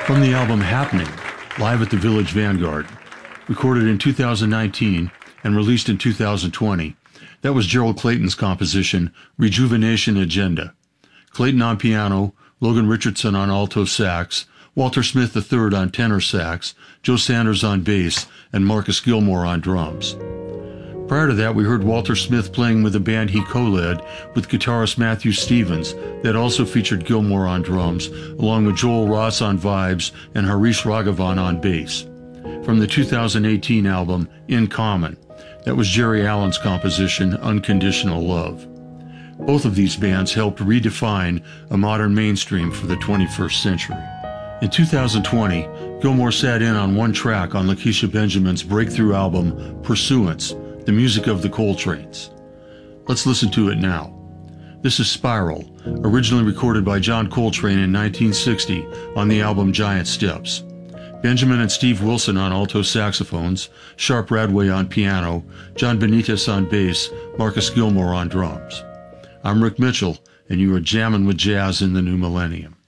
From the album Happening, live at the Village Vanguard, recorded in 2019 and released in 2020, that was Gerald Clayton's composition, Rejuvenation Agenda. Clayton on piano, Logan Richardson on alto sax, Walter Smith III on tenor sax, Joe Sanders on bass, and Marcus Gilmore on drums. Prior to that, we heard Walter Smith playing with a band he co-led with guitarist Matthew Stevens that also featured Gilmore on drums, along with Joel Ross on vibes and Harish Raghavan on bass. From the 2018 album, In Common, that was Jerry Allen's composition, Unconditional Love. Both of these bands helped redefine a modern mainstream for the 21st century. In 2020, Gilmore sat in on one track on Lakeisha Benjamin's breakthrough album, Pursuance, the music of the Coltranes. Let's listen to it now. This is Spiral, originally recorded by John Coltrane in 1960 on the album Giant Steps. Benjamin and Steve Wilson on alto saxophones, Sharp Radway on piano, John Benitez on bass, Marcus Gilmore on drums. I'm Rick Mitchell, and you are jamming with jazz in the new millennium.